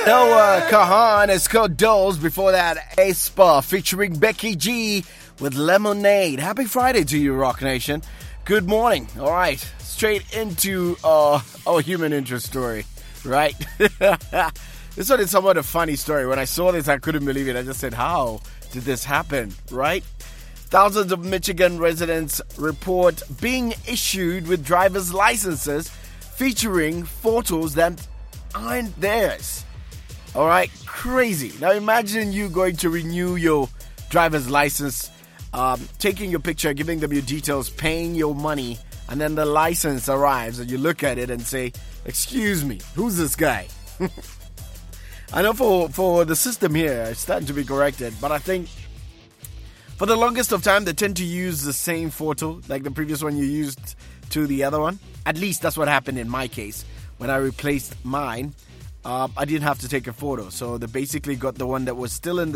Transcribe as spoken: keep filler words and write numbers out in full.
Noah Kahan is called Dolls. Before that, aespa featuring Becky G with Lemonade. Happy Friday to you, Rock Nation. Good morning. All right, straight into uh, our human interest story, right? This one is somewhat a funny story. When I saw this, I couldn't believe it. I just said, how did this happen, right? Thousands of Michigan residents report being issued with driver's licenses featuring photos that aren't theirs. All right, crazy. Now imagine you going to renew your driver's license, um, taking your picture, giving them your details, paying your money, and then the license arrives and you look at it and say, excuse me, who's this guy? I know for, for the system here, it's starting to be corrected, but I think for the longest of time, they tend to use the same photo, like the previous one you used to the other one. At least that's what happened in my case. When I replaced mine, uh, I didn't have to take a photo. So they basically got the one that was still in the